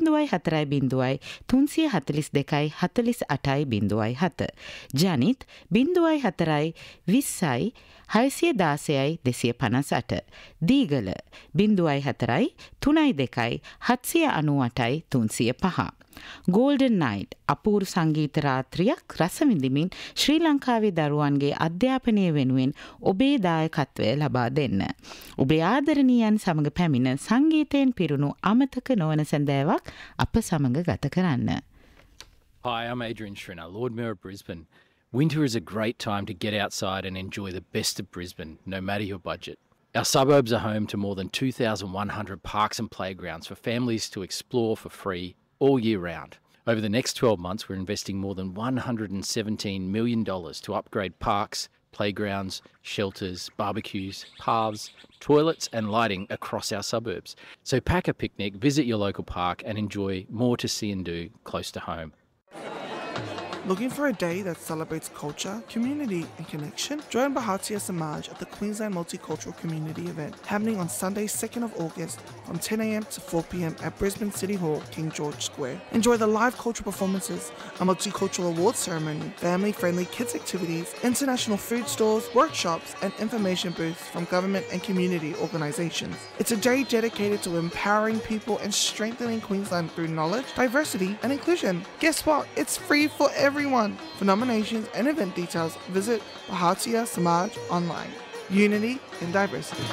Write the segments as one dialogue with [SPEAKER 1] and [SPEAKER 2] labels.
[SPEAKER 1] 0.4 342 48.7. Janith 0.4 20 616යි 258. දීගල 0.4 3.2 798යි 305. Golden night අපූරු සංගීත රාත්‍රියක් රස විඳිමින් ශ්‍රී ලංකාවේ දරුවන්ගේ අධ්‍යාපනය වෙනුවෙන් ඔබේ දායකත්වය ලබා දෙන්න. ඔබේ ආදරණීයන් සමග පැමිණ සංගීතයෙන් පිරුණු අමතක නොවන සැඳෑවක් අප සමග ගත කරන්න.
[SPEAKER 2] Hi, I'm Adrian Schrinner, Lord Mayor of Brisbane. Winter is a great time to get outside and enjoy the best of Brisbane, no matter your budget. Our suburbs are home to more than 2,100 parks and playgrounds for families to explore for free all year round. Over the next 12 months, we're investing more than $117 million to upgrade parks, playgrounds, shelters, barbecues, paths, toilets and lighting across our suburbs. So pack a picnic, visit your local park and enjoy more to see and do close to home.
[SPEAKER 3] Looking for a day that celebrates culture, community and connection? Join Bharatiya Samaj at the Queensland Multicultural Community event happening on Sunday 2nd of August from 10 a.m. to 4 p.m. at Brisbane City Hall, King George Square. Enjoy the live cultural performances, a multicultural awards ceremony, family-friendly kids activities, international food stores, workshops and information booths from government and community organisations. It's a day dedicated to empowering people and strengthening Queensland through knowledge, diversity and inclusion. Guess what? It's free for everyone. For nominations and event details, visit Bharatiya Samaj online. Unity in diversity.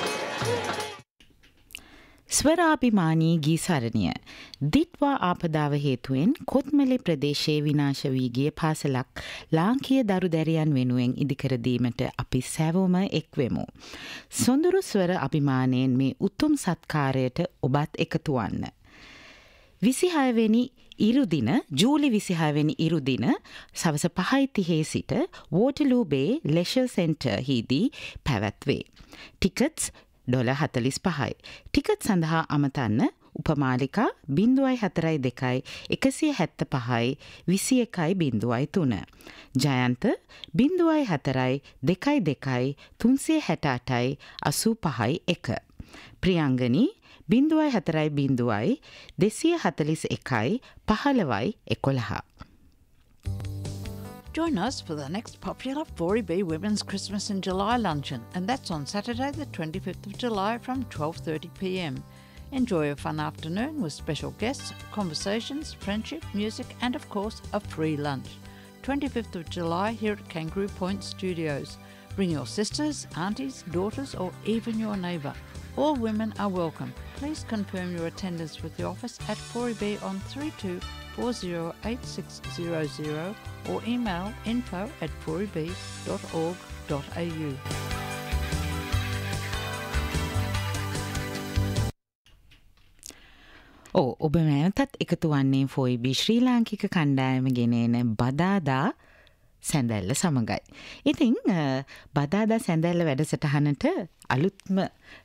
[SPEAKER 1] ස්වරාභිමානී ගී සරණිය දිට්වා ආපදාව හේතුවෙන් කොත්මලේ ප්‍රදේශයේ විනාශ වී ගිය පාසලක් ලාංකීය දරු දැරියන් වෙනුවෙන් ඉදිකර දීමට අපි සැවොම එක්වෙමු. සොඳුරු ස්වර අභිමානයෙන් මේ උතුම් සත්කාරයට ඔබත් එකතු වන්න. 26 වෙනි ඉරුදින ජූලි 26 වෙනි ඉරුදින සවස 5:30 සිට වෝටර්ලූ බේ ලෙෂර් සෙන්ටර් හිදී පැවැත්වේ. ටිකට්ස් $45යි. ටිකට් සඳහා අමතන්න උපමාලිකා 042 175 21.03. Jayantha 04 22 368 85.1. Priyangani 04 241 15.11.
[SPEAKER 4] Join us for the next popular 4EB Women's Christmas in July luncheon, and that's on Saturday the 25th of July from 12:30 p.m. Enjoy a fun afternoon with special guests, conversations, friendship, music and of course a free lunch. 25th of July here at Kangaroo Point Studios. Bring your sisters, aunties, daughters or even your neighbour. All women are welcome. Please confirm your attendance with the office at 4EB on 32408600 or email info@4eb.org.au.
[SPEAKER 1] ඔබ මෑතත් එකතු වන්නේ 4EB ශ්‍රී ලාංකික කණ්ඩායම ගෙනෙන බදාදා සැඳැල්ල සමගයි. ඉතින් බදාදා සැඳැල්ල වැඩසටහනට අලුත්ම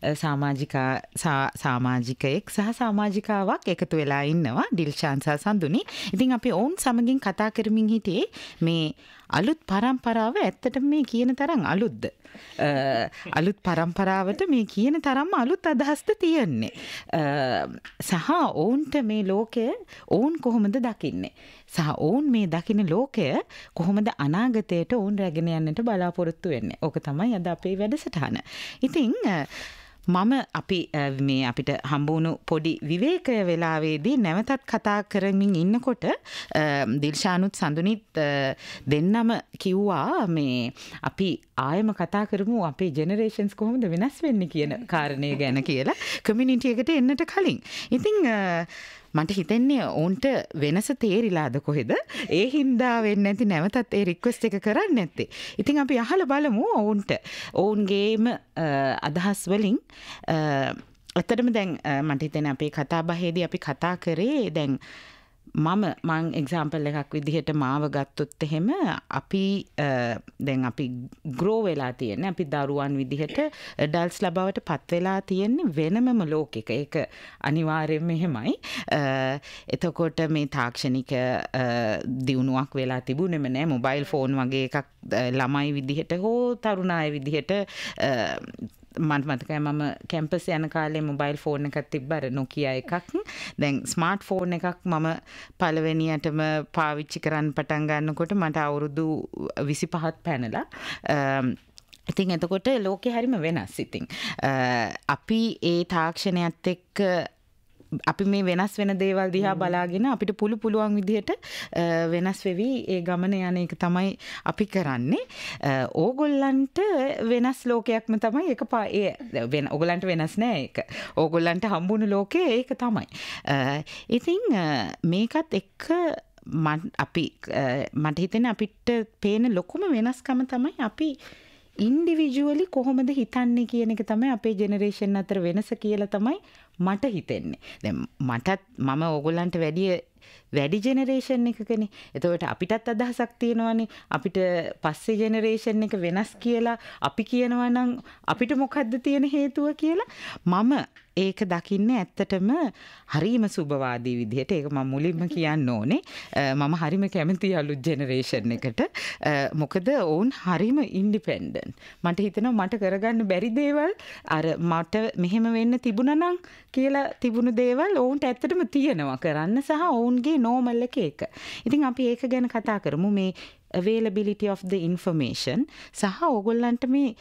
[SPEAKER 1] සමාජිකයෙක් සහ සමාජිකාවක් එකතු වෙලා ඉන්නවා ඩිල්ෂාන් සහ සඳුනි. ඉතින් අපි ඔවුන් සමගින් කතා කරමින් හිටියේ මේ අලුත් පරම්පරාව ඇත්තටම මේ කියන තරම් අලුත්ද? අලුත් පරම්පරාවට මේ කියන තරම්ම අලුත් අදහස්ද තියෙන්නේ. සහ ඔවුන්ට මේ ලෝකය ඔවුන් කොහොමද දකින්නේ? සහ ඔවුන් මේ දකින ලෝකය කොහොමද අනාගතයට ඔවුන් රැගෙන යන්නට බලාපොරොත්තු වෙන්නේ? ඕක තමයි අද අපේ වැඩසටහන. ඉතින් මම අපිට හම්බුණු පොඩි විවේකය වෙලාවේදී නැවතත් කතා කරමින් ඉන්නකොට දිල්ෂානුත් සඳුනිත් දෙන්නම කිව්වා මේ අපි ආයම කතා කරමු අපේ ජෙනරේෂන්ස් කොහොමද වෙනස් වෙන්නේ කියන කාරණය ගැන කියලා කමියුනිටි එකට එන්නට කලින්. ඉතින් මට හිතෙන්නේ ඔවුන්ට වෙනස තේරිලාද කොහෙද? ඒ හින්දා වෙන්නේ නැති නැවතත් ඒ රික්වෙස්ට් එක කරන්නේ නැත්තේ. ඉතින් අපි අහලා බලමු ඔවුන්ට. ඔවුන්ගේම අදහස් වලින් ඇත්තටම දැන් මට හිතෙන්නේ අපේ කතා බහේදී අපි කතා කරේ දැන් මං එක්සාම්පල් එකක් විදිහට මාව ගත්තොත් එහෙම අපි දැන් අපි ග්‍රෝ වෙලා තියෙන්නේ අපි දරුවන් විදිහට ඇඩල්ට්ස් ලබවට පත් වෙලා තියෙන්නේ වෙනමම ලෝකයක. ඒක අනිවාර්යයෙන්ම එහෙමයි. එතකොට මේ තාක්ෂණික දියුණුවක් වෙලා තිබුණෙම නෑ. මොබයිල් ෆෝන් වගේ එකක් ළමයි විදිහට හෝ තරුණ අය විදිහට මට මතකයි මම කැම්පස් යන කාලේ මොබයිල් ෆෝන් එකක් තිබ්බ අර Nokia එකක්. දැන් ස්මාර්ට් ෆෝන් එකක් මම පළවෙනියටම පාවිච්චි කරන්න පටන් ගන්නකොට මට අවුරුදු 25ක් පැනලා. ඉතින් එතකොට ලෝකේ හරිම වෙනස්. ඉතින් අපි ඒ තාක්ෂණයත් එක්ක අපි මේ වෙනස් වෙන දේවල් දිහා බලාගෙන අපිට පුළුවන් විදිහට වෙනස් වෙවි ඒ ගමන යන එක තමයි අපි කරන්නේ. ඕගොල්ලන්ට වෙනස් ලෝකයක්ම තමයි ඒක ඕගොල්ලන්ට වෙනස් නෑ ඒක. ඕගොල්ලන්ට හම්බුණු ලෝකය ඒක තමයි. ඉතින් මේකත් එක්ක මට හිතෙන්නේ අපිට පේන ලොකුම වෙනස්කම තමයි අපි ඉන්ඩිවිජුවලි කොහොමද හිතන්නේ කියන එක තමයි අපේ ජෙනරේෂන් අතර වෙනස කියලා තමයි මට හිතෙන්නේ. දැන් මම ඕගොල්ලන්ට වැඩි ජෙනරේෂන් එකකනේ. එතකොට අපිටත් අදහසක් තියෙනවානේ. අපිට පස්සේ ජෙනරේෂන් එක වෙනස් කියලා අපි කියනවා නම් අපිට මොකද්ද තියෙන හේතුව කියලා මම ඒක දකින්නේ ඇත්තටම හරිම සුබවාදී විදිහට. ඒක මම මුලින්ම කියන්න ඕනේ. මම හරිම කැමතියි අලුත් ජෙනරේෂන් එකට. මොකද ඔවුන් හරිම ඉන්ඩිපෙන්ඩන්ට්. මට හිතෙනවා මට කරගන්න බැරි දේවල් අර මට මෙහෙම වෙන්න තිබුණා නම් කියලා තිබුණු දේවල් ඔවුන්ට ඇත්තටම තියෙනවා කරන්න සහ ඔවුන්ගේ නෝමල් එක. ඉතින් අපි ඒක ගැන කතා කරමු. මේ availability of the information සහ ඕගොල්ලන්ට මේ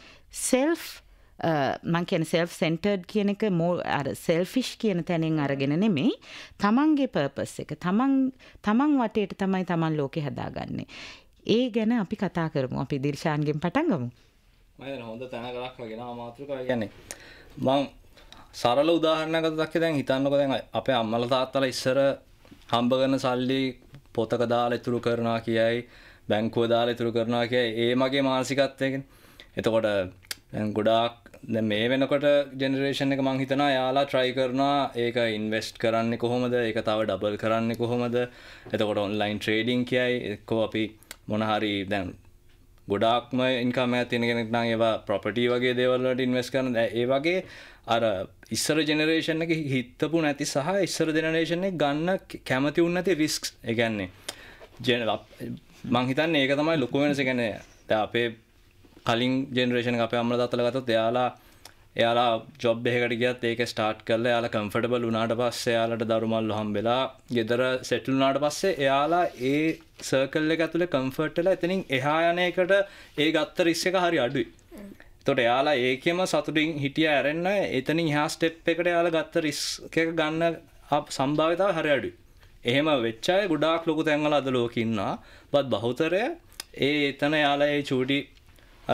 [SPEAKER 1] මං කියන self centered කියන එක අර selfish කියන තැනින් අරගෙන නෙමෙයි තමන්ගේ purpose එක තමන් වටේට තමයි තමන් ලෝකේ හදාගන්නේ. ඒ ගැන අපි කතා කරමු. අපි දිල්ෂාන්ගෙන් පටන් ගමු.
[SPEAKER 5] මම දැන් හොඳ තැනකටම ගෙනාවා මාතෘකාව. කියන්නේ මං සරල උදාහරණයක් ගත්තොත් දැන් හිතන්නකෝ දැන් අපේ අම්මලා තාත්තලා ඉස්සර හම්බ කරන සල්ලි පොතක දාලා ඉතුරු කරනවා කියයි බැංකුව දාලා ඉතුරු කරනවා කියයි ඒ මගේ මානසිකත්වයකින්. එතකොට දැන් ගොඩාක් දැන් මේ වෙනකොට ජෙනරේෂන් එක මං හිතනවා යාලා try කරනවා ඒක ඉන්වෙස්ට් කරන්නේ කොහොමද ඒක තව ඩබල් කරන්නේ කොහොමද. එතකොට ඔන්ලයින් ට්‍රේඩින් කියයි එක්කෝ අපි මොන හරි දැන් ගොඩාක්ම ඉන්කම් එකක් තියෙන කෙනෙක් නම් ඒවා ප්‍රොපර්ටි වගේ දේවල් වලට ඉන්වෙස්ට් කරන ඒ වගේ අර ඉස්සර ජෙනරේෂන් එකේ හිතපු නැති සහ ඉස්සර ජෙනරේෂන් එක ගන්න කැමති වුණ නැති රිස්ක්ස්. ඒ කියන්නේ මං හිතන්නේ ඒක තමයි ලොකු වෙනස. කියන්නේ දැන් අපේ කලින් ජෙනරේෂන් එක අපේ අම්මලා තාත්තලා ගත්තොත් එයාලා ජොබ් එකකට ගියත් ඒක ස්ටාර්ට් කරලා එයාලා කම්ෆර්ටබල් වුණාට පස්සේ එයාලට දරුමල්ලු හම්බෙලා ගෙදර සෙටල් වුණාට පස්සේ එයාලා ඒ සර්කල් එක ඇතුලේ කම්ෆර්ට් වෙලා එතනින් එහා යන එකට ඒ ගත්ත රිස්ක් එක හරි අඩුයි. එතකොට එයාලා ඒකෙම සතුටින් හිටියා ඇරෙන්න එතනින් එහා ස්ටෙප් එකට එයාලා ගත්ත රිස්ක් එක ගන්න සම්භාවිතාව හරි අඩුයි. එහෙම වෙච්ච අය ගොඩාක් ලොකු තැන්වල අද ලෝකේ ඉන්නවා. බත් බහුතරය එතන එයාලා ඒ චූටි අර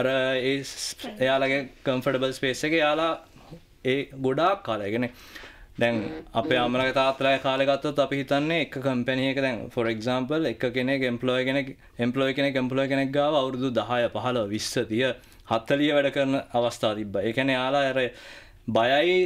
[SPEAKER 5] එයාලගේ කම්ෆර්ටබල් ස්පේස් එකේ එයාලා ඒ ගොඩාක් කාලය කියන්නේ දැන් අපේ අම්මලාගේ තාත්තලාගේ කාලේ ගත්තොත් අපි හිතන්නේ එක කම්පැනි එක දැන් for example එක කෙනෙක් එම්ප්ලොයි කෙනෙක් ගාව අවුරුදු 10 15 20 30 40 වැඩ කරන අවස්ථා තිබ්බා. ඒ කියන්නේ එයාලා අර බයයි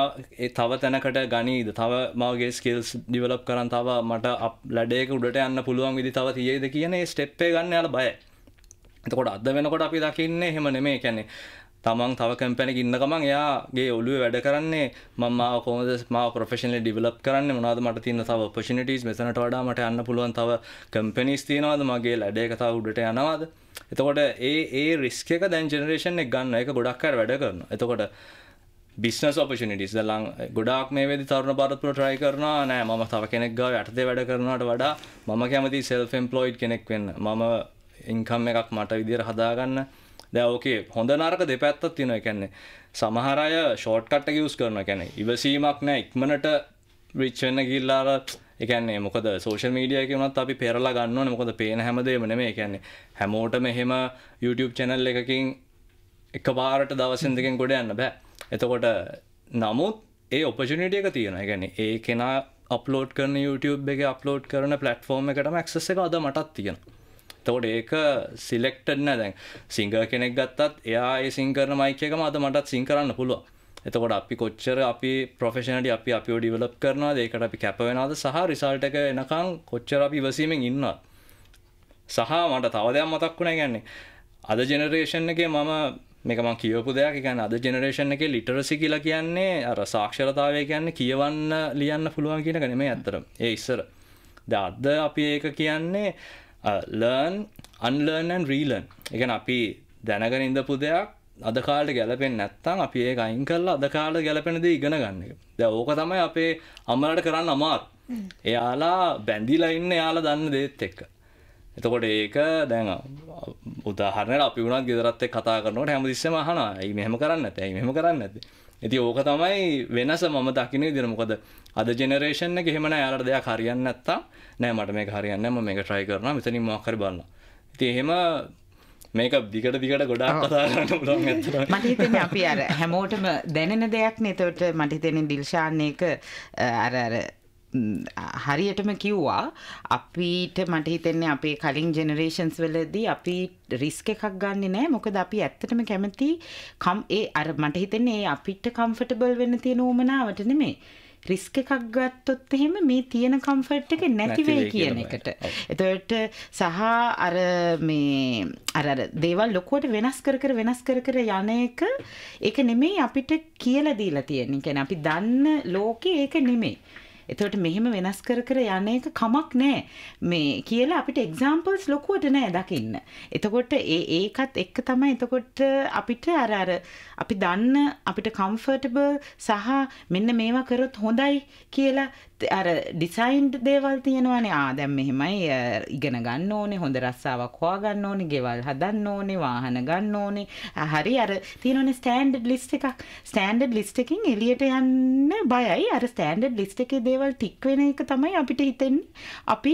[SPEAKER 5] තව තැනකට ගනීද තව මගේ ස්කිල්ස් ඩිවලොප් කරන් තව මට ලැඩේක උඩට යන්න පුළුවන් විදි තව තියෙයිද කියන ඒ ස්ටෙප් එක ගන්න යාලා බයයි. එතකොට අද වෙනකොට අපි දකින්නේ එහෙම නෙමෙයි. කියන්නේ තමන් තව කම්පැනි එකක ඉන්න ගමන් එයාගේ ඔළුවේ වැඩ කරන්නේ මම මාව කොහොමද මාව ප්‍රොෆෙෂනලි ඩිවලොප් කරන්නේ මොනවද මට තියෙන තව ඔපචුනිටිස් මෙතනට වඩා මට යන්න පුළුවන් තව කම්පැනිස් තියෙනවද මගේ ලැඩේක තව උඩට යනවද. එතකොට ඒ රිස්ක් එක දැන් ජෙනරේෂන් එක ගන්න ඒක ගොඩක් අය වැඩ කරනවා. එතකොට බිස්නස් ඔපචුනිටිස් දලන් ගොඩාක් මේ වෙලෙදි තරුණ බාරත්පුර try කරනවා නෑ මම තව කෙනෙක් ගාව යටතේ වැඩ කරනවට වඩා මම කැමති self employed කෙනෙක් වෙන්න. මම ඉන්කම් එකක් මට විදියට හදාගන්න. දැන් ඕකේ හොඳ නරක දෙපැත්තක් තියෙනවා. ඒ කියන්නේ සමහර අය ෂෝට් කට් එක යූස් කරනවා. කියන්නේ ඉවසීමක් නෑ ඉක්මනට රිච් වෙන්න ගිහිල්ලා ඒ කියන්නේ මොකද සෝෂල් මීඩියා එකේ වුණත් අපි පෙරලා ගන්න ඕනේ. මොකද පේන හැමදේම නෙමෙයි. ඒ කියන්නේ හැමෝටම එහෙම YouTube channel එකකින් එකපාරට දවසෙන් දෙකෙන් ගොඩ යන්න බෑ. එතකොට නමුත් ඒ ඔපචුනිටි එක තියෙනවා. ඒ කියන්නේ ඒ කෙනා අප්ලෝඩ් කරන YouTube එකේ අප්ලෝඩ් කරන platform එකටම access එක අද මටත් තියෙනවා. එතකොට ඒක සිලෙක්ටඩ් නෑ. දැන් සිංගර් කෙනෙක් ගත්තත් එයා ඒ සිං කරන මයික් එකම අද මටත් සිං කරන්න පුළුවන්. එතකොට අපි කොච්චර අපි ප්‍රොෆෙෂනලි අපිව ඩිවලොප් කරනවාද ඒකට අපි කැප වෙනවාද සහ රිසල්ට් එක එනකන් කොච්චර අපි ඉවසීමෙන් ඉන්නවද සහ මට තව දෙයක් මතක් වුණා. කියන්නේ අද ජෙනරේෂන් එකේ මේක මම කියවපු දෙයක්. ඒ කියන්නේ අද ජෙනරේෂන් එකේ ලිටරසි කියලා කියන්නේ අර සාක්ෂරතාවය කියන්නේ කියවන්න ලියන්න පුළුවන් කියන එක නෙමෙයි අත්‍තරම. ඒ ඉස්සර. දැන් අද අපි ඒක කියන්නේ learn, unlearn and relearn. ඒ කියන්නේ අපි දැනගෙන ඉඳපු දෙයක් අද කාලේ ගැලපෙන්නේ නැත්නම් අපි ඒක අයින් කරලා අද කාලේ ගැලපෙන දේ ඉගෙන ගන්න එක. දැන් ඕක තමයි අපේ අම්මලාට කරන්න අමාරු. එයාලා බැඳිලා ඉන්න එයාලා දන්න දේත් එක්ක. එතකොට ඒක දැන් උදාහරණයක් අපි වුණත් ගෙදරත් එක්ක කතා කරනකොට හැමතිස්සෙම අහනවා. ඇයි මෙහෙම කරන්නේ නැත්තේ? ඇයි මෙහෙම කරන්නේ නැත්තේ? ඉතින් ඕක තමයි වෙනස මම දකින්න විදිහ. මොකද අද ජෙනරේෂන් එක එහෙම නෑ. යාළුවට දෙයක් හරියන්නේ නැත්තම් නෑ මට මේක හරියන්නේ නෑ මම මේක try කරනවා. මෙතනින් මොකක් හරි බලනවා. ඉතින් එහෙම මේක දිගට ගොඩාක් කතා කරන්න පුළුවන් ඇත්තටම.
[SPEAKER 1] මට හිතෙන්නේ අපි අර හැමෝටම දැනෙන දෙයක් නේ. ඒකට මට හිතෙන්නේ ඩිල්ෂාන් එක අර හරියටම කිව්වා අපිට මට හිතෙන්නේ අපේ කලින් ජෙනරේෂන්ස් වලදී අපි රිස්ක් එකක් ගන්නෙ නෑ. මොකද අපි ඇත්තටම කැමති අර මට හිතෙන්නේ අපිට කම්ෆර්ටබල් වෙන්න තියෙන උවමනාවට නෙමෙයි. රිස්ක් එකක් ගත්තොත් එහෙම මේ තියෙන කම්ෆර්ට් එක නැති වෙයි කියන එකට. එතකොට සහ අර මේ අර දේවල් ලොකුවට වෙනස් කර යන එක ඒක නෙමෙයි අපිට කියලා දීලා තියෙන්නේ. කියන්නේ අපි දන්න ලෝකේ ඒක නෙමෙයි. එතකොට මෙහෙම වෙනස් කර යන එක කමක් නෑ මේ කියලා අපිට එක්සැම්පල්ස් ලොකුවට නෑ දකින්න. එතකොට ඒකත් එක්ක තමයි එතකොට අපිට අර අපි දන්න අපිට කම්ෆර්ටබල් සහ මෙන්න මේවා කරොත් හොඳයි කියලා අර ඩිසයින්ඩ් දේවල් තියෙනවානේ. දැන් මෙහෙමයි ඉගෙන ගන්න ඕනේ, හොඳ රස්සාවක් හොයාගන්න ඕනේ, ගෙවල් හදන්න ඕනේ, වාහන ගන්න ඕනේ. හරි අර තියෙනනේ ස්ටෑන්ඩඩ් ලිස්ට් එකක්. ස්ටෑන්ඩඩ් ලිස්ට් එකකින් එළියට යන්න බයයි. අර ස්ටෑන්ඩඩ් ලිස්ට් එකේ දේවල් ටික් වෙන එක තමයි අපිට හිතෙන්නේ අපි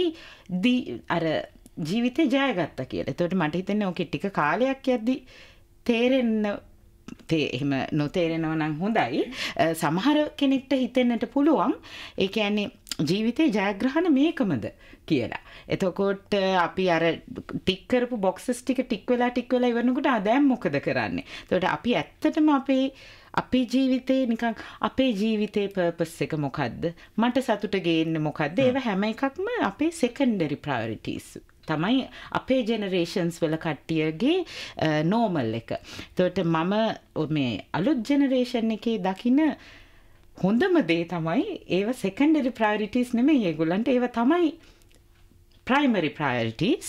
[SPEAKER 1] අර ජීවිතේ ජයගත්තා කියලා. ඒකට මට හිතෙන්නේ ඔකේ ටික කාලයක් යද්දි තේරෙන්න එහෙම නොතේරෙනව නම් හොඳයි. සමහර කෙනෙක්ට හිතෙන්නට පුළුවන් ඒ කියන්නේ ජීවිතේ ජයග්‍රහණ මේකමද කියලා. එතකොට අපි අර ටික් කරපු බොක්සස් ටික ටික් වෙලා ඉවරනකොට දැන් මොකද කරන්නේ? එතකොට අපි ඇත්තටම අපේ ජීවිතේ නිකන් අපේ ජීවිතේ පර්පස් එක මොකද්ද? මට සතුට ගේන්නේ මොකද්ද? ඒව හැම එකක්ම අපේ සෙකන්ඩරි ප්‍රයොරිටිස් තමයි අපේ ජෙනරේෂන්ස් වල කට්ටියගේ නෝමල් එක. එතකොට මම මේ අලුත් ජෙනරේෂන් එකේ දකින හොඳම දේ තමයි ඒව සෙකන්ඩරි ප්‍රයොරිටිස් නෙමෙයි ඒගොල්ලන්ට. ඒව තමයි ප්‍රයිමරි ප්‍රයොරිටිස්.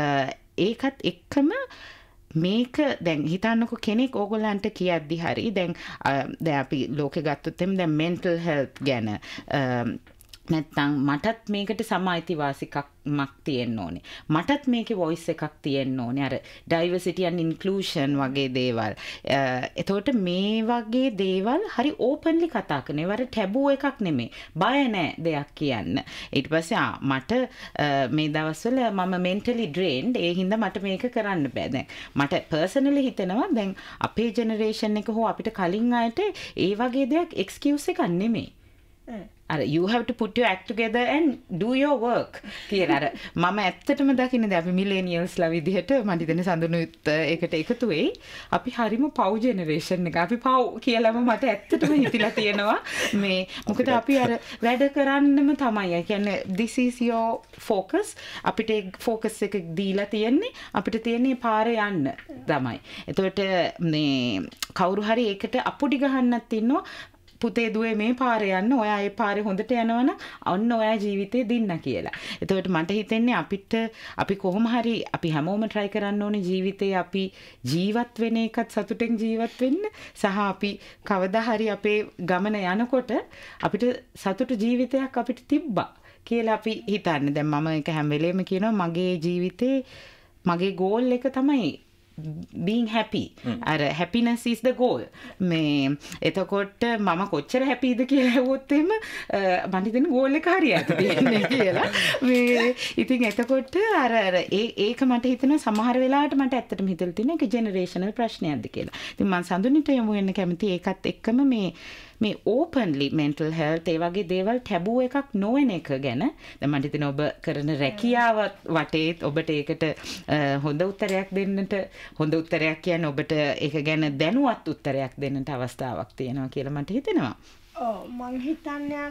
[SPEAKER 1] ඒකත් එක්කම මේක දැන් හිතන්නකො කෙනෙක් ඕගොල්ලන්ට කියද්දි හරි දැන් අපි ලෝකෙ ගත්තොත් එම් දැන් මෙන්ටල් හෙල්ත් ගැන නැත්නම් මටත් මේකට සම අයිතිවාසිකමක් තියෙන්න ඕනේ. මටත් මේකේ වොයිස් එකක් තියෙන්න ඕනේ. අර ඩයිවර්සිටි and ඉන්ක්ලූෂන් වගේ දේවල්. එතකොට මේ වගේ දේවල් හරි ඕපන්ලි කතා කරන. ඒවර ටැබූ එකක් නෙමෙයි. බය නැහැ දෙයක් කියන්න. ඊට පස්සේ මට මේ දවස්වල මම mentally drained. ඒ හින්දා මට මේක කරන්න බෑ. දැන් මට personally හිතෙනවා දැන් අපේ generation එක හෝ අපිට කලින් අයට ඒ වගේ දෙයක් excuse එකක් නෙමෙයි. you have to put your act together and do your work කියලා අර මම ඇත්තටම දකින්නේ දැන් අපි මිලේනියල්ස්ලා විදිහට මම හිතන්නේ සඳුනුත් ඒකට එකතු වෙයි. අපි හරිම පව් ජෙනරේෂන් එක. අපි පව් කියලාම මට ඇත්තටම හිතිලා තියෙනවා මේ මොකද අපි අර වැඩ කරන්නම තමයි. ඒ කියන්නේ this is your focus. අපිට ඒ focus එක දීලා තියෙන්නේ අපිට තියෙන්නේ පාරේ යන්න තමයි. එතකොට මේ කවුරු හරි ඒකට අපුඩි ගහන්නත් ඉන්නවා. පුතේ දුවේ මේ පාරේ යන්න ඔයා ඒ පාරේ හොඳට යනවනම් ඔන්න ඔයා ජීවිතේ දින්න කියලා. එතකොට මට හිතෙන්නේ අපි කොහොම හරි අපි හැමෝම try කරන්න ඕනේ ජීවිතේ අපි ජීවත් වෙන එකත් සතුටෙන් ජීවත් වෙන්න සහ අපි කවදා හරි අපේ ගමන යනකොට අපිට සතුට ජීවිතයක් අපිට තිබ්බා කියලා අපි හිතන්නේ. දැන් මම ඒක හැම වෙලේම කියනවා මගේ ජීවිතේ මගේ goal එක තමයි being happy. Happiness is the goal. මේ එතකොට මම කොච්චර හැපීද කියලා හෙව්වොත් එහෙම මම හිතන්නේ goal එක හරියට තියෙන්නේ කියලා. මේ ඉතින් එතකොට ඒක මට හිතෙනවා සමහර වෙලාවට මට ඇත්තටම හිතලා තියෙන එක ජෙනරේෂනල් ප්‍රශ්නයක්ද කියලා. ඉතින් මම සඳුනිට යමු වෙන්න කැමති ඒකත් එක්කම මේ openly mental health ඒ වගේ දේවල් ටැබූ එකක් නොවන එක ගැන දැන් මට හිතෙනවා ඔබ කරන රැකියාව වටේත් ඔබට ඒකට හොඳ උත්තරයක් දෙන්නට හොඳ උත්තරයක් කියන්නේ ඔබට ඒක ගැන දැනුවත් උත්තරයක් දෙන්නට අවස්ථාවක් තියෙනවා කියලා මට හිතෙනවා.
[SPEAKER 6] ඔව් මං හිතන්නේ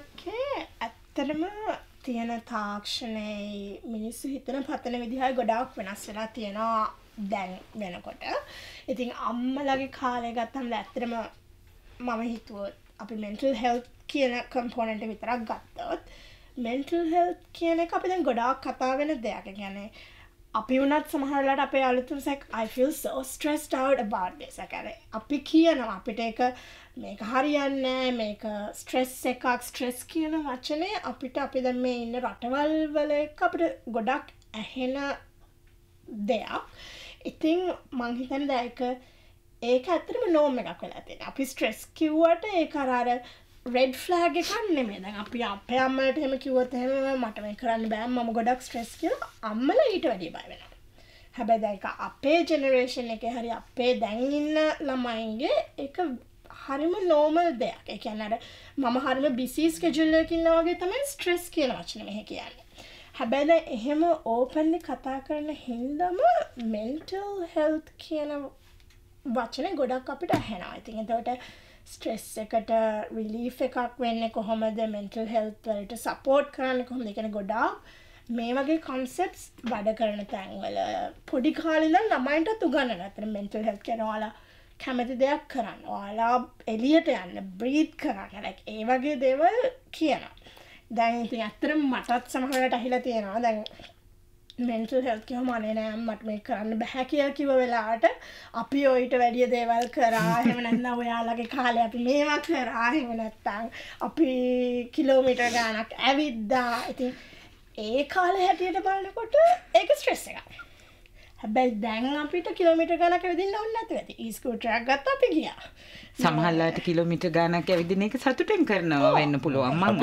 [SPEAKER 6] ඇත්තටම තියෙන තාක්ෂණයේ මිනිස්සු හිතන පතන විදිහයි ගොඩාක් වෙනස් වෙලා තියෙනවා දැන් වෙනකොට. ඉතින් අම්මලාගේ කාලේ ගත්තම ඇත්තටම මම හිතුවොත් අපි mental health කියන component එක විතරක් ගත්තොත් mental health කියන එක අපි දැන් ගොඩාක් කතා වෙන දෙයක්. ඒ කියන්නේ අපි වුණත් සමහරලාට අපේ අලුතුන් සැක් I feel so stressed out about this. අපි කියනවා අපිට ඒක මේක හරියන්නේ මේක ස්ට්‍රෙස් එකක් ස්ට්‍රෙස් කියන වචනේ අපිට අපි දැන් මේ ඉන්න රටවල් වල එක අපිට ගොඩක් ඇහෙන දෙයක්. ඉතින් මං හිතන්නේ ඒක ඇත්තටම නෝම් එකක් වෙලා තියෙනවා. අපි ස්ට්‍රෙස් කිව්වට ඒක අර රෙඩ් ෆ්ලෑග් එකක් නෙමෙයි. දැන් අපි අපේ අම්මලට එහෙම කිව්වොත් එහෙම මට මේක කරන්න බෑ මම ගොඩක් ස්ට්‍රෙස් කියලා අම්මලා ඊට වැඩිය බය වෙනවා. හැබැයි දැන් අපේ ජෙනරේෂන් එකේ හරි අපේ දැන් ඉන්න ළමයින්ගේ ඒක හරිම නෝමල් දෙයක්. ඒ කියන්නේ අර මම හරිම බිසි ස්කෙජුල් එකකින් ඉන්නා වගේ තමයි ස්ට්‍රෙස් කියන වචනේ මෙහෙ කියන්නේ. හැබැයි දැන් එහෙම ඕපන්ලි කතා කරන හින්දාම mental health කියන වචනේ ගොඩක් අපිට ඇහෙනවා. ඉතින් එතකොට ස්ට්‍රෙස් එකට රිලීෆ් එකක් වෙන්නේ කොහොමද mental health වලට සපෝට් කරන්නේ කොහොමද? ඒ කියන්නේ ගොඩාක් මේ වගේ concepts වැඩ කරන තැන්වල පොඩි කාලේ ඉඳන් ළමයින්ටත් උගන්වනවා. අතන mental health කියන ඔයාලා කැමති දෙයක් කරන්න. ඔයාලා එළියට යන්න, breathe කරන්න. like ඒ වගේ දේවල් කියනවා. දැන් ඉතින් ඇත්තටම මටත් සමහරවිට අහිලා තියෙනවා. දැන් mental health කියවම අනේ නෑ මට මේක කරන්න බෑ කියලා කිව්ව වෙලාවට අපි ඔයිට වැඩිය දේවල් කරා. එහෙම නැත්නම් ඔයාලගේ කාලේ අපි මේවා කරා. එහෙම නැත්නම් අපි කිලෝමීටර් ගාණක් ඇවිද්දා. ඉතින් ඒ කාලේ හැටියට බලනකොට ඒක ස්ට්‍රෙස් එකක්. හැබැයි දැන් අපිට කිලෝමීටර් ගාණක් ඇවිදින්න ඕනේ නැතුව ඇති. ඊස්කූටර් එකක් ගත්තා අපි ගියා.
[SPEAKER 1] සමහරලාට කිලෝමීටර් ගාණක් ඇවිදින එක සතුටෙන් කරනවා වෙන්න පුළුවන් මම.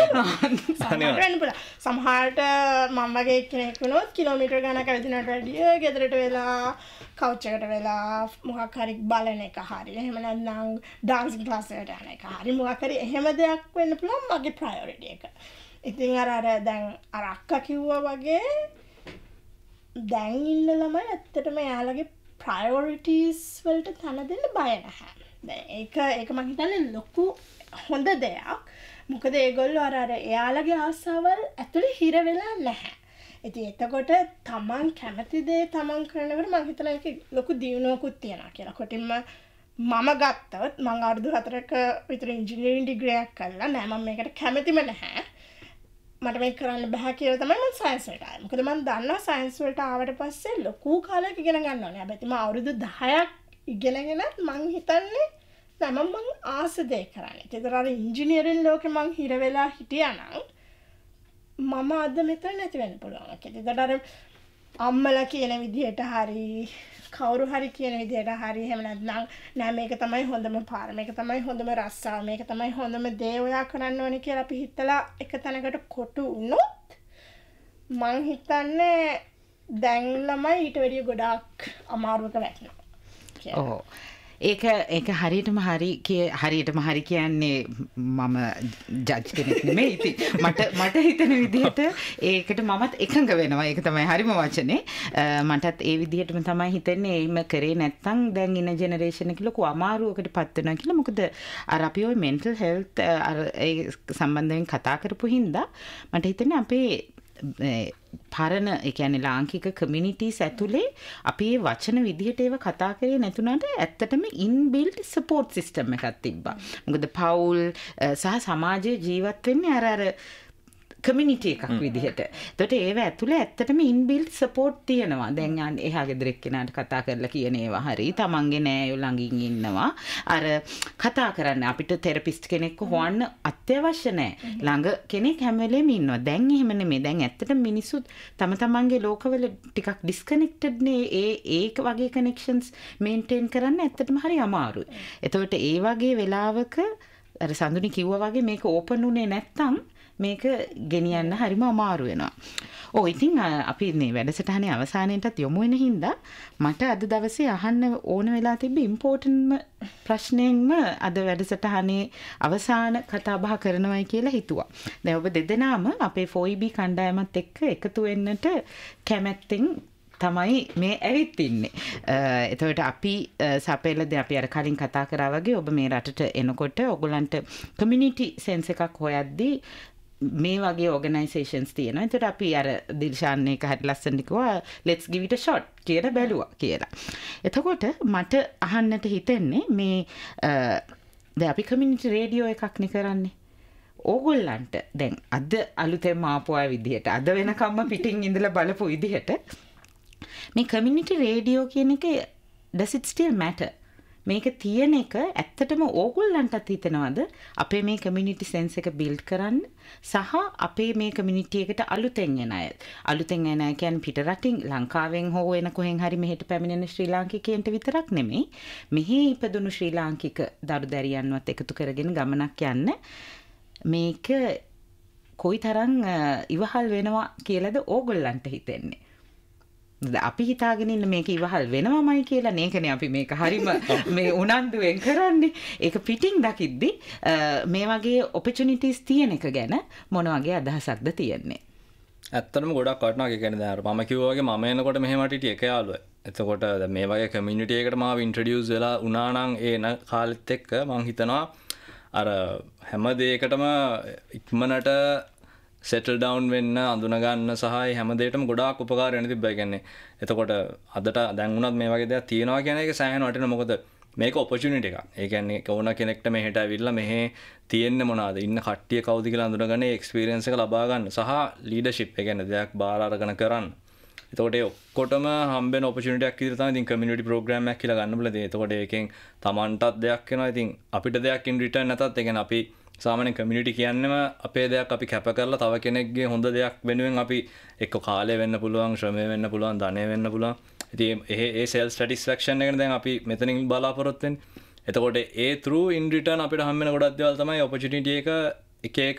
[SPEAKER 6] සමහරට මම වගේ කෙනෙක් වුණොත් කිලෝමීටර් ගාණක් ඇවිදිනට වැඩිය ගෙදරට වෙලා කවුච් එකට වෙලා මොකක් හරි බලන එක හරි. එහෙම නැත්නම් ඩාන්සින් ක්ලාස් එකට යන එක හරි. මොකක් හරි එහෙම දෙයක් වෙන්න පුළුවන් මගේ ප්‍රයොරිටි එක. ඉතින් අර දැන් අර අක්කා කිව්වා වගේ දැන් ඉන්න ළමයි ඇත්තටම යාළගේ ප්‍රයොරිටිස් වලට තන දෙන්න බය නැහැ. දැන් ඒක මම හිතන්නේ ලොකු හොඳ දෙයක්. මොකද ඒගොල්ලෝ අර එයාලගේ ආසාවල් ඇතුලේ හිර වෙලා නැහැ. ඉතින් එතකොට තමන් කැමති දේ තමන් කරනකොට මම හිතනවා ඒක ලොකු දියුණුවකුත් තියනවා කියලා. කොටින්ම මම ගත්තොත් මම අවුරුදු 4ක විතර ඉංජිනේරින් ඩිග්‍රී එකක් කළා. නෑ මම මේකට කැමතිම නැහැ. මට මේක කරන්න බෑ කියලා තමයි මම සයන්ස් වලට ආවේ. මොකද මම දන්නවා සයන්ස් වලට ආවට පස්සේ ලොකු කාලයක් ඉගෙන ගන්න ඕනේ. හැබැයි මම අවුරුදු 10ක් ඉගෙනගෙනත් මං හිතන්නේ නෑ මම ආස දේ කරන්නේ. ඒතර අර ඉංජිනේරින් ලෝකෙ මං හිර වෙලා හිටියා නම් මම අද මෙතන නැති වෙන්න පුළුවන්. ඒතර අර අම්මලා කියන විදිහට හරි කවුරු හරි කියන විදිහට හරි එහෙම නැත්නම් නෑ මේක තමයි හොඳම පාර මේක තමයි හොඳම රස්සාව මේක තමයි හොඳම දේ ඔයා කරන්න ඕනේ කියලා අපි හිතලා එක තැනකට කොටු වුණොත් මං හිතන්නේ දැන් ළමයි ඊට වැඩිය ගොඩාක් අමාරුවක වැටෙනවා.
[SPEAKER 1] ඔව්. ඒක හරියටම හරි කියන්නේ මම ජජ් කෙනෙක් නෙමෙයි. ඉතින් මට හිතෙන විදිහට ඒකට මමත් එකඟ වෙනවා. ඒක තමයි හරිම වචනේ. මටත් ඒ විදිහටම තමයි හිතෙන්නේ. එයිම කරේ නැත්තම් දැන් ඉන්න ජෙනරේෂන් එක ලොකු අමාරුවකට පත් වෙනවා කියලා. මොකද අර අපි ওই mental health අර ඒ සම්බන්ධයෙන් කතා කරපු හින්දා මට හිතෙන්නේ අපේ පරණ ඒ කියන්නේ ලාංකික කමියුනිටිස් ඇතුලේ අපි මේ වචන විදිහට ඒව කතා කරේ නැතුණාට ඇත්තටම ඉන්බිල්ට් සපෝට් සිස්ටම් එකක් තිබ්බා. මොකද පවුල් සහ සමාජයේ ජීවත් වෙන්නේ අර කමියුනිටි එකක් විදිහට. එතකොට ඒව ඇතුලේ ඇත්තටම ඉන්බිල්ට් සපෝට් තියෙනවා. දැන් එහා ගෙදර එක්කෙනාට කතා කරලා කියන ඒවා හරි තමන්ගේ නෑයෝ ළඟින් ඉන්නවා. අර කතා කරන්න අපිට තෙරපිස්ට් කෙනෙක්ව හොයන්න අත්‍යවශ්‍ය නෑ. ළඟ කෙනෙක් හැම වෙලේම ඉන්නවා. දැන් එහෙම නෙමෙයි. දැන් ඇත්තටම මිනිස්සු තමන්ගේ ලෝකවල ටිකක් ඩිස්කනෙක්ටඩ් නේ. ඒක වගේ කනෙක්ෂන්ස් මේන්ටේන් කරන්න ඇත්තටම හරි අමාරුයි. එතකොට ඒ වගේ වෙලාවක අර සඳුනි කිව්වා වගේ මේක ඕපන් උනේ නැත්තම් මේක ගෙනියන්න හරිම අමාරු වෙනවා. ඉතින් අපි මේ වැඩසටහනේ අවසානයේටත් යොමු වෙන හින්දා මට අද දවසේ අහන්න ඕන වෙලා තිබ්බ ඉම්පෝටන්ට්ම ප්‍රශ්නයෙන්ම අද වැඩසටහනේ අවසාන කතා බහ කරනවායි කියලා හිතුවා. දැන් ඔබ දෙදෙනාම අපේ 4EB කණ්ඩායමත් එක්ක එකතු වෙන්නට කැමැත්තෙන් තමයි මේ ඇවිත් ඉන්නේ. එතකොට අපි සපෙලද අපි අර කලින් කතා කරා වගේ ඔබ මේ රටට එනකොට ඔයගලන්ට කමියුනිටි සෙන්ස් එකක් හොයද්දී මේ වගේ ඕගනයිසේෂන්ස් තියෙනවා. එතකොට අපි අර දිල්ෂාන් එක හරි ලස්සනට කිව්වා let's give it a shot කියලා බැලුවා කියලා. එතකොට මට අහන්නට හිතෙන්නේ මේ දැන් අපි කමියුනිටි රේඩියෝ එකක් නේ කරන්නේ. ඕගොල්ලන්ට දැන් අද අලුතෙන් ආපු අය විදිහට අද වෙනකම්ම පිටින් ඉඳලා බලපු විදිහට මේ කමියුනිටි රේඩියෝ කියන එක does it still matter? මේක තියෙන එක ඇත්තටම ඕගොල්ලන්ටත් හිතනවද අපේ මේ කමියුනිටි සෙන්ස් එක බිල්ඩ් කරන්න සහ අපේ මේ කමියුනිටි එකට අලුතෙන් එන අය කියන්නේ පිට රටින් ලංකාවෙන් හෝ වෙන කොහෙන් හරි මෙහෙට පැමිණෙන ශ්‍රී ලාංකිකයන්ට විතරක් නෙමෙයි මෙහි ඉපදුණු ශ්‍රී ලාංකික දරු දැරියන්වත් එකතු කරගෙන ගමනක් යන්න මේක කොයිතරම් ඉවහල් වෙනවා කියලාද ඕගොල්ලන්ට හිතෙන්නේ අපි හිතාගෙන ඉන්න මේක ඉවහල් වෙනවමයි කියලා නේකනේ අපි මේක හරිම මේ උනන්දුවෙන් කරන්නේ ඒක පිටින් දකිද්දි මේ වගේ ඔපචුනිටිස් තියෙන එක ගැන මොන වගේ අදහසක්ද තියෙන්නේ
[SPEAKER 5] ඇත්තටම ගොඩක් වටිනවා ඒ කියන්නේ දැන් මම කිව්වා වගේ මම එනකොට මෙහෙම හිටියේ එක යාළුවා එතකොට දැන් මේ වගේ කමියුනිටි එකකට මාව ඉන්ට්‍රොඩියුස් වෙලා වුණා නම් එන කාලෙත් එක්ක මම හිතනවා අර හැම දෙයකටම ඉක්මනට සෙටල් ඩවුන් වෙන්න අඳුන ගන්න සහ හැම දෙයකටම ගොඩාක් උපකාර වෙන තිබ්බා කියන්නේ. එතකොට අදට දැන් වුණත් මේ වගේ දෙයක් තියෙනවා කියන එක සෑහෙන වටිනවා. මොකද මේක ඔපචුනිටි එකක්. ඒ කියන්නේ ඕන කෙනෙක්ට මෙහෙට ඇවිල්ලා මෙහෙ තියෙන්නේ මොනවාද? ඉන්න කට්ටිය කවුද කියලා අඳුනගන්න ඒ එක්ස්පීරියන්ස් එක ලබා ගන්න සහ ලීඩර්ෂිප් ඒ කියන්නේ දෙයක් බාර අරගෙන කරන්න. එතකොට ඒ ඔක්කොටම හම්බෙන ඔපචුනිටි එකක් විදිහට තමයි ඉතින් කමියුනිටි ප්‍රෝග්‍රෑම් එකක් කියලා ගන්න බලදී. එතකොට ඒකෙන් Tamanටත් දෙයක් වෙනවා. ඉතින් අපිට දෙයක් ඉන් රිටර්න් නැතත් ඒ කියන්නේ අපි සාමාන්‍ය කමියුනිටි කියන්නේම අපේ දෙයක් අපි කැප කරලා තව කෙනෙක්ගේ හොඳ දෙයක් වෙනුවෙන් අපි එක්ක කාලය වෙන්න පුළුවන් ශ්‍රමය වෙන්න පුළුවන් ධනය වෙන්න පුළුවන්. ඉතින් ඒ සෙල්ෆ් සැටිස්ෆැක්ෂන් එකනේ දැන් අපි මෙතනින් බලාපොරොත්තු වෙන්නේ. එතකොට ඒ through in return අපිට හම්බ වෙන ගොඩක් දේවල් තමයි opportunity එක එක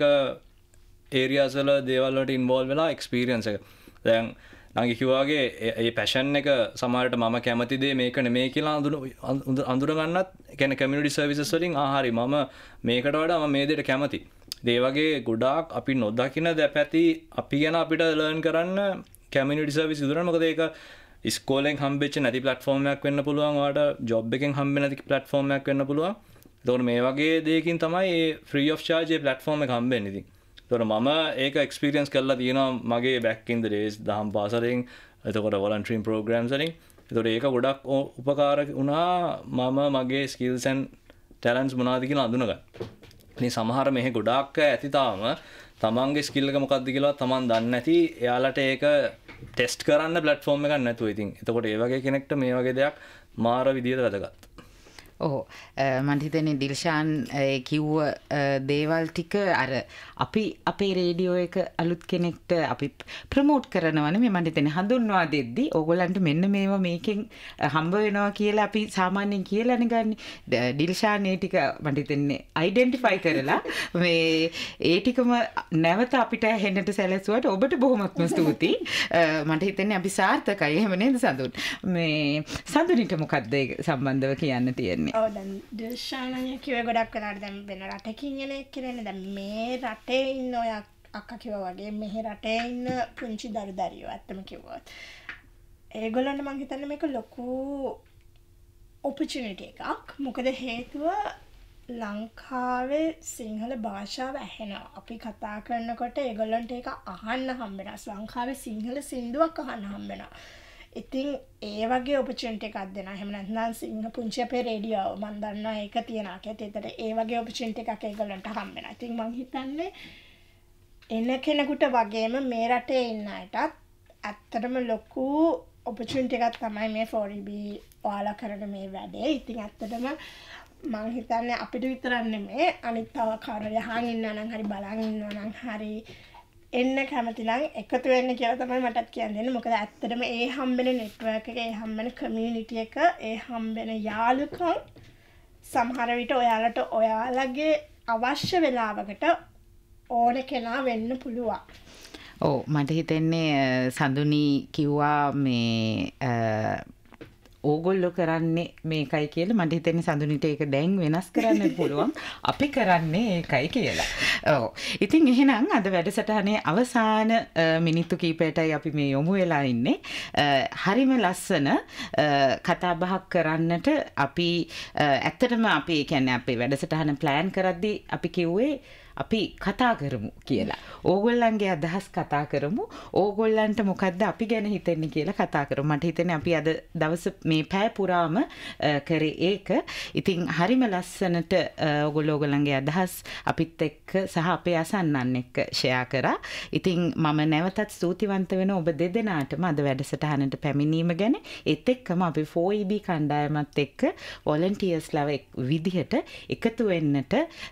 [SPEAKER 5] areas වල දේවල් වලට involve වෙලා experience එක. දැන් නංගි කිව්වා වගේ ඒ passion එක සමහරට මම කැමති දේ මේක නෙමෙයි කියලා අඳුර ගන්නත් කියන්නේ community services වලින් හරි මම මේකට වඩා මම මේ දෙයට කැමති. ඒ වගේ ගොඩාක් අපි නොදකින දෙපැති අපි ගැන අපිට ලර්න් කරන්න community service ඉදරන මොකද ඒක ඉස්කෝලෙන් හම්බෙච්ච නැති platform එකක් වෙන්න පුළුවන් ඔයාලට job එකෙන් හම්බෙන්නේ නැති platform එකක් වෙන්න පුළුවන්. ඒතකොට මේ වගේ දෙයකින් තමයි මේ free of charge A platform එක හම්බෙන්නේ ඉතින්. ඒතකොට මම ඒක එක්ස්පීරියන්ස් කරලා තියෙනවා මගේ back in the days දහම් පාසලෙන් එතකොට volunteering programs වලින්. ඒතකොට ඒක ගොඩක් උපකාර වුණා මම මගේ skills and talents මොනවද කියලා අඳුනගන්න. ඉතින් සමහර මෙහෙ ගොඩාක් ඇති තාම තමන්ගේ ස්කිල් එක මොකක්ද කියලා තමන් දන්නේ නැති එයාලට ඒක ටෙස්ට් කරන්න ප්ලැට්ෆෝම් එකක් නැතුව ඉතින් එතකොට ඒ වගේ කෙනෙක්ට මේ වගේ දෙයක් මාර විදියට වැදගත්.
[SPEAKER 1] ඔව් මම හිතන්නේ ඩිල්ෂාන් කිව්ව දේවල් ටික අර අපි අපේ රේඩියෝ එක අලුත් කෙනෙක්ට අපි ප්‍රොමෝට් කරනවනේ මේ මම හිතන්නේ හඳුන්වා දෙද්දි ඕගොල්ලන්ට මෙන්න මේවා මේකෙන් හම්බ වෙනවා කියලා අපි සාමාන්‍යයෙන් කියලානේ ගන්න. ඩිල්ෂාන් ඒ ටික මම හිතන්නේ අයිඩෙන්ටිෆයි කරලා මේ ඒ ටිකම නැවත අපිට හෙන්නට සැලසුවට ඔබට බොහොමත්ම ස්තුතියි. මට හිතන්නේ අපි සාර්ථකයි. එහෙම නේද සඳුන්? මේ සඳුනිට මොකක්ද ඒක සම්බන්ධව කියන්න තියෙන්නේ?
[SPEAKER 6] ඔව් දැන් දිල්ෂානය කිව්වේ ගොඩක් වෙලාවට දැන් වෙන රටකින් එන එක් කියන්නේ දැන් මේ රටේ ඉන්න ඔය අක්කා කිව්වා වගේ මෙහි රටේ ඉන්න පුංචි දරු දරියෝ ඇත්තම කිව්වොත් ඒගොල්ලන්ට මම හිතන්නේ මේක ලොකු ඔපචුනිටි එකක්. මොකද හේතුව ලංකාවේ සිංහල භාෂාව ඇහෙනවා. අපි කතා කරනකොට ඒගොල්ලන්ට ඒක අහන්න හම්බ වෙනවා. ලංකාවේ සිංහල සින්දුවක් අහන්න හම්බ වෙනවා. ඉතින් ඒ වගේ ඔපචුනිටි එකක් දෙනවා. එහෙම නැත්නම් සිංහ පුංචි අපේ රේඩියෝ මම දන්නවා ඒක තියනවා. ඒකට ඒ වගේ ඔපචුනිටි එකක් ඒගොල්ලන්ට හම්බ වෙනවා. ඉතින් මම හිතන්නේ එන කෙනෙකුට වගේම මේ රටේ ඉන්න අයටත් ඇත්තටම ලොකු ඔපචුනිටි එකක් තමයි මේ 4EB ඔයාලා කරන මේ වැඩේ. ඉතින් ඇත්තටම මම හිතන්නේ අපිට විතරක් නෙමෙයි අනිත් තව කවුරු යහන් ඉන්නවා නම් හරි බලන් ඉන්නවා නම් හරි එන්න කැමති නම් එකතු වෙන්න කියලා තමයි මටත් කියන්නේ. මොකද ඇත්තටම ඒ හම්බෙන නෙට්වර්ක් එක, ඒ හම්බෙන කමියුනිටි එක, ඒ හම්බෙන යාළුකම් සමහර විට ඔයාලට ඔයාලගේ අවශ්‍ය වෙලාවකට ඕන කෙනා වෙන්න පුළුවන්.
[SPEAKER 1] ඔව් මට හිතෙන්නේ සඳුනි කිව්වා මේ ඕගොල්ලෝ කරන්නේ මේකයි කියලා. මට හිතෙන්නේ සඳුනිට ඒක දැන් වෙනස් කරන්න පුළුවන්. අපි කරන්නේ ඒකයි කියලා. ඔව්. ඉතින් එහෙනම් අද වැඩසටහනේ අවසාන මිනිත්තු කිහිපයටයි අපි මේ යොමු වෙලා ඉන්නේ. හරිම ලස්සන කතා බහක් කරන්නට අපි ඇත්තටම අපි කියන්නේ අපේ වැඩසටහන ප්ලෑන් කරද්දී අපි කිව්වේ අපි කතා කරමු කියලා. ඕගොල්ලන්ගේ අදහස් කතා කරමු. ඕගොල්ලන්ට මොකද්ද අපි ගැන හිතෙන්නේ කියලා කතා කරමු. මට හිතෙන්නේ අපි අද දවස් මේ පැය පුරාම කරේ ඒක. ඉතින් හරිම ලස්සනට ඕගොල්ලෝගලන්ගේ අදහස් අපිත් එක්ක සහ අපේ අසන්නන් එක්ක ෂෙයා කරා. ඉතින් මම නැවතත් ස්තුතිවන්ත වෙන ඔබ දෙදෙනාටම අද වැඩසටහනට පැමිණීම ගැන. ඒත් එක්කම අපි 4EB කණ්ඩායමත් එක්ක වොලන්ටියර්ස්ලා විදිහට එකතු වෙන්නට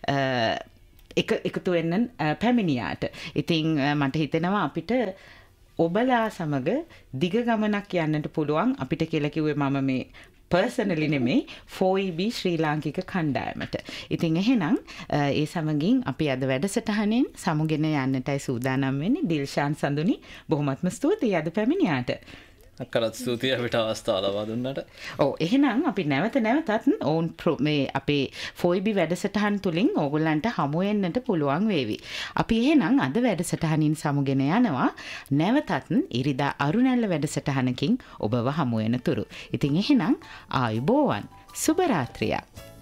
[SPEAKER 1] එකතු වෙන්න පැමිණියාට. ඉතින් මට හිතෙනවා අපිට ඔබලා සමග දිග ගමනක් යන්නට පුළුවන්. අපිට කියලා කිව්වේ මම මේ පර්සනලි නෙමෙයි 4EB ශ්‍රී ලාංකික කණ්ඩායමට. ඉතින් එහෙනම් ඒ සමගින් අපි අද වැඩසටහනෙන් සමුගෙන යන්නටයි සූදානම් වෙන්නේ. දිල්ෂාන් සඳුනි බොහොමත්ම ස්තුතියි අද පැමිණියාට.
[SPEAKER 5] අක්කරත් ස්තුතියි අපිට අවස්ථාව ලබා දුන්නට.
[SPEAKER 1] ඔව් එහෙනම් අපි නැවතත් ඔවුන් මේ අපේ 4EB වැඩසටහන් තුලින් ඕගොල්ලන්ට හමු වෙන්නට පුළුවන් වේවි. අපි එහෙනම් අද වැඩසටහනින් සමුගෙන යනවා. නැවතත් ඉරිදා අරුණැල්ල වැඩසටහනකින් ඔබව හමු වෙන තුරු. ඉතින් එහෙනම් ආයුබෝවන් සුබ රාත්‍රියක්.